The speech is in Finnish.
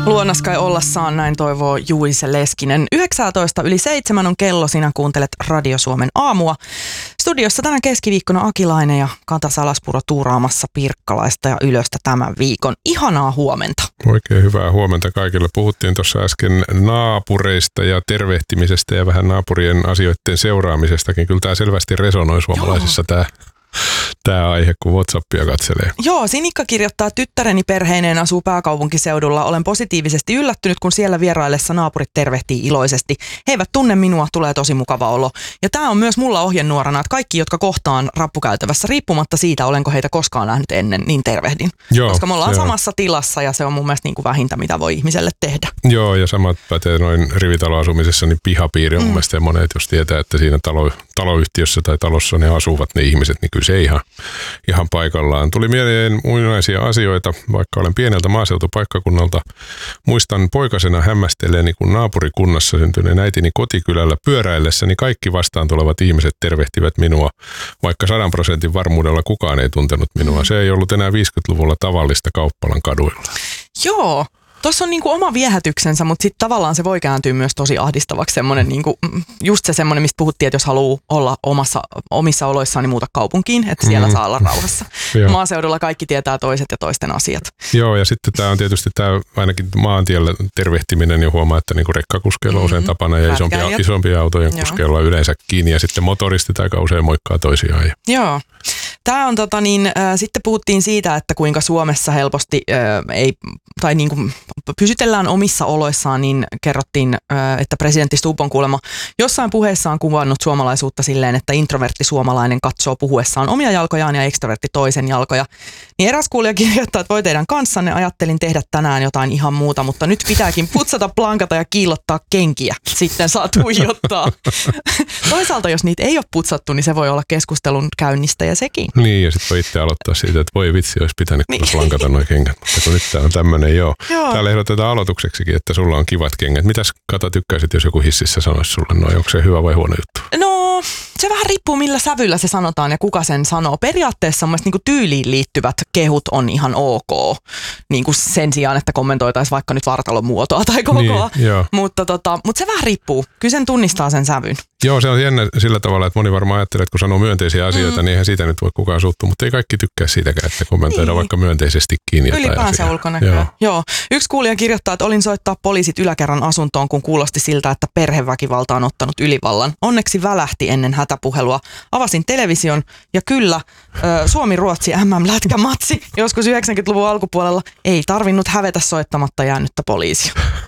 Luonnas kai ollassaan, näin toivoo Juise Leskinen. 7:19 on kello, sinä kuuntelet Radio Suomen aamua. Studiossa tänä keskiviikkona Akilainen ja Kata Salaspuro tuuraamassa Pirkkalaista ja Ylöstä tämän viikon. Ihanaa huomenta. Oikein hyvää huomenta kaikille. Puhuttiin tuossa äsken naapureista ja tervehtimisestä ja vähän naapurien asioiden seuraamisestakin. Kyllä tämä selvästi resonoi suomalaisissa tämä aihe, kun WhatsAppia katselee. Joo, Sinikka kirjoittaa, tyttäreni perheineen asuu pääkaupunkiseudulla. Olen positiivisesti yllättynyt, kun siellä vieraillessa naapurit tervehtii iloisesti. He eivät tunne minua, tulee tosi mukava olo. Ja tämä on myös mulla ohjenuorana, että kaikki, jotka kohtaan rappukäytävässä, riippumatta siitä, olenko heitä koskaan nähnyt ennen, niin tervehdin. Joo, koska me ollaan samassa tilassa ja se on mun mielestä niin kuin vähintä, mitä voi ihmiselle tehdä. Joo, ja samat pätee noin rivitaloasumisessa, niin pihapiiri on mun mielestä semmoinen, että jos tietää, että siinä taloyhtiössä tai talossa ne asuvat ne ihmiset, niin kyllä se ihan paikallaan. Tuli mieleen muinaisia asioita, vaikka olen pieneltä maaseutupaikkakunnalta. Muistan poikasena hämmästelleeni, kun naapurikunnassa syntyneen äitini kotikylällä pyöräillessäni kaikki vastaan tulevat ihmiset tervehtivät minua, vaikka 100% varmuudella kukaan ei tuntenut minua. Se ei ollut enää 50-luvulla tavallista Kauppalan kaduilla. Joo. Tuossa on niinku oma viehätyksensä, mutta sitten tavallaan se voi kääntyä myös tosi ahdistavaksi. Semmoinen niinku, just se semmoinen, mistä puhuttiin, että jos haluaa olla omissa oloissaan, niin muuta kaupunkiin, että siellä saa olla rauhassa. Maaseudulla kaikki tietää toiset ja toisten asiat. Joo, ja sitten tämä on tietysti tämä ainakin maantiellä tervehtiminen, niin huomaa, että niinku rekkakuskeilla on usein tapana ja isompia autojen kuskeilla yleensä kiinni ja sitten motoristit aika usein moikkaa toisiaan. Joo. Tämä on sitten puhuttiin siitä, että kuinka Suomessa helposti pysytellään omissa oloissaan, niin kerrottiin, että presidentti Stubb on kuulemma jossain puheessaan kuvannut suomalaisuutta silleen, että introvertti suomalainen katsoo puhuessaan omia jalkojaan ja ekstrovertti toisen jalkoja. Niin eräs kuulija kirjoittaa, että voi teidän kanssanne, ajattelin tehdä tänään jotain ihan muuta, mutta nyt pitääkin putsata, plankata ja kiillottaa kenkiä. Sitten saa tuijottaa. Toisaalta, jos niitä ei ole putsattu, niin se voi olla keskustelun käynnistäjä sekin. Niin, ja sitten voi itse aloittaa siitä, että voi vitsi, olisi pitänyt plankata nuo kengät, mutta kun nyt tämä on tämmöinen, joo. Täällä ehdotetaan aloitukseksikin, että sulla on kivat kengät. Mitäs Kata tykkäisit, jos joku hississä sanoisi sulle, onko se hyvä vai huono juttu? No, se vähän riippuu millä sävyllä se sanotaan ja kuka sen sanoo. Periaatteessa mun mielestä niinku tyyliin liittyvät kehut on ihan ok, niinku sen sijaan, että kommentoitaisiin vaikka nyt vartalon muotoa tai kokoa. Niin, mutta se vähän riippuu. Kyllä sen tunnistaa sen sävyn. Joo, se on jännä sillä tavalla, että moni varmaan ajattelee, että kun sanoo myönteisiä asioita, niin eihän siitä nyt voi kukaan suuttua, mutta ei kaikki tykkää siitäkään, että kommentoidaan vaikka myönteisestikin jotain asiaa. Ylipäänsä ulkonäköä. Joo. Yksi kuulija kirjoittaa, että olin soittaa poliisit yläkerran asuntoon, kun kuulosti siltä, että perheväkivalta on ottanut ylivallan. Onneksi välähti ennen hätäpuhelua. Avasin television ja kyllä Suomi-Ruotsi MM-lätkämatsi joskus 90-luvun alkupuolella ei tarvinnut hävetä soittamatta jäänyttä poliisia.